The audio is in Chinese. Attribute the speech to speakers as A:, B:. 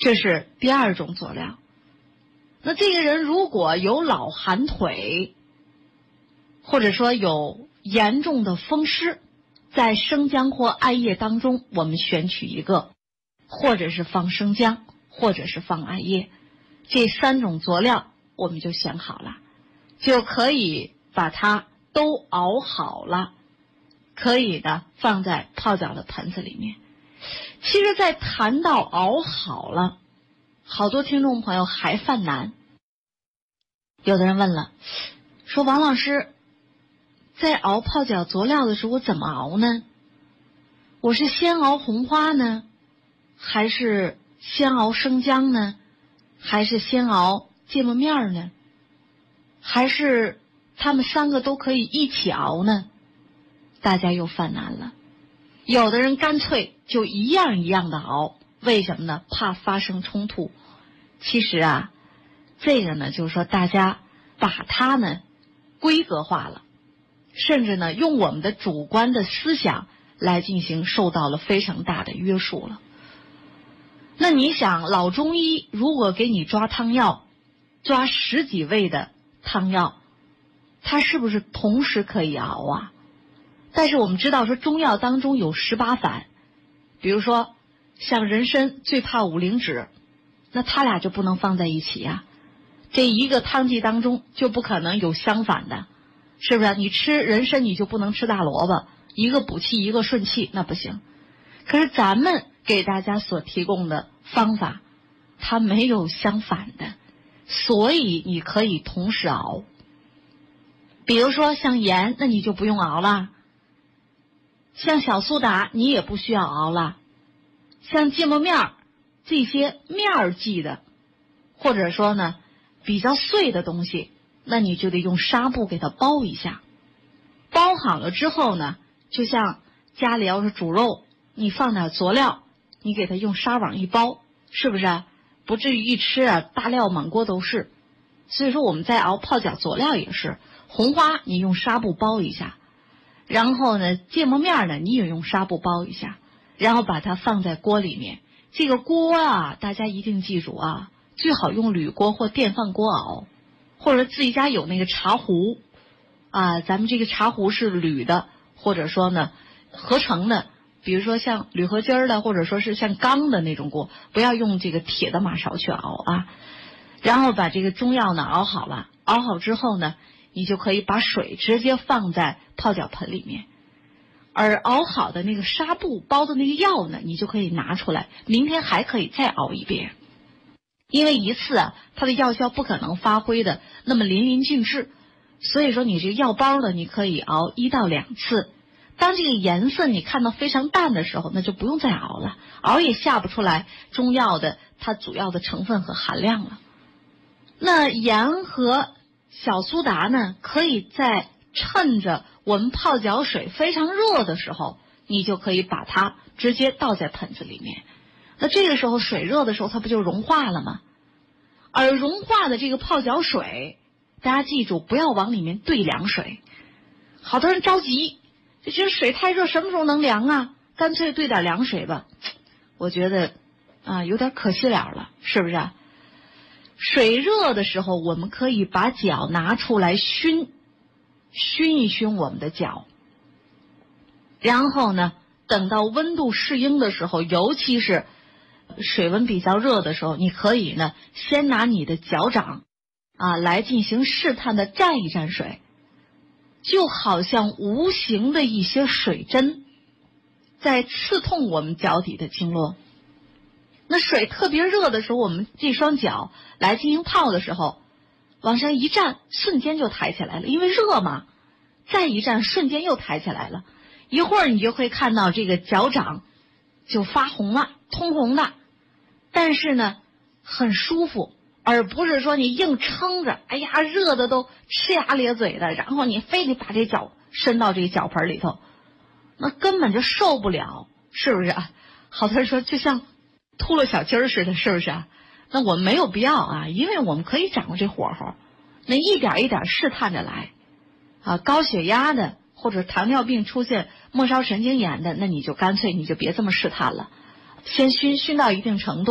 A: 这是第二种佐料。那这个人如果有老寒腿，或者说有严重的风湿，在生姜或艾叶当中，我们选取一个，或者是放生姜，或者是放艾叶，这3种佐料我们就选好了，就可以把它都熬好了，可以的放在泡脚的盆子里面。其实在谈到熬好了，好多听众朋友还犯难。有的人问了，说王老师，在熬泡脚佐料的时候我怎么熬呢？我是先熬红花呢，还是先熬生姜呢，还是先熬芥末面呢，还是他们3个都可以一起熬呢？大家又犯难了。有的人干脆就一样一样的熬，为什么呢？怕发生冲突。其实啊，这个呢就是说大家把它呢规格化了，甚至呢用我们的主观的思想来进行受到了非常大的约束了。那你想，老中医如果给你抓汤药，抓10几味的汤药，它是不是同时可以熬啊？但是我们知道说中药当中有18反，比如说像人参最怕五灵脂，那它俩就不能放在一起呀。这一个汤剂当中就不可能有相反的，是不是？你吃人参你就不能吃大萝卜，一个补气一个顺气，那不行。可是咱们给大家所提供的方法，它没有相反的，所以你可以同时熬。比如说像盐，那你就不用熬了；像小苏打你也不需要熬了；像芥末面这些面剂的，或者说呢比较碎的东西，那你就得用纱布给它包一下。包好了之后呢，就像家里要是煮肉，你放点佐料，你给它用纱网一包，是不是啊？不至于一吃啊大料满锅都是。所以说我们在熬泡脚佐料也是，红花你用纱布包一下，然后呢芥末面呢你也用纱布包一下，然后把它放在锅里面。这个锅啊大家一定记住啊，最好用铝锅或电饭锅熬，或者自己家有那个茶壶啊，咱们这个茶壶是铝的，或者说呢合成的，比如说像铝合金的，或者说是像钢的那种锅，不要用这个铁的马勺去熬啊。然后把这个中药呢熬好了，熬好之后呢，你就可以把水直接放在泡脚盆里面，而熬好的那个纱布包的那个药呢，你就可以拿出来，明天还可以再熬一遍。因为一次啊，它的药效不可能发挥的那么淋漓尽致，所以说你这个药包呢，你可以熬1到2次。当这个颜色你看到非常淡的时候，那就不用再熬了，熬也下不出来中药的它主要的成分和含量了。那盐和小苏打呢，可以在趁着我们泡脚水非常热的时候，你就可以把它直接倒在盆子里面。那这个时候水热的时候，它不就融化了吗？而融化的这个泡脚水，大家记住不要往里面兑凉水。好多人着急，就觉得水太热，什么时候能凉啊？干脆兑点凉水吧。我觉得啊，有点可惜了，是不是啊？水热的时候，我们可以把脚拿出来熏一熏我们的脚，然后呢，等到温度适应的时候，尤其是水温比较热的时候，你可以呢先拿你的脚掌啊来进行试探的蘸一蘸水，就好像无形的一些水针在刺痛我们脚底的经络。那水特别热的时候，我们这双脚来进行泡的时候，往上一站，瞬间就抬起来了，因为热嘛，再一站瞬间又抬起来了，一会儿你就会看到这个脚掌就发红了，通红的，但是呢很舒服，而不是说你硬撑着，哎呀热的都呲牙咧嘴的，然后你非得把这脚伸到这个脚盆里头，那根本就受不了，是不是啊？好多人说就像秃噜小鸡儿似的，是不是啊？那我们没有必要啊，因为我们可以掌握这火候，那一点一点试探着来啊。高血压的或者糖尿病出现末梢神经炎的，那你就干脆你就别这么试探了，先熏到一定程度。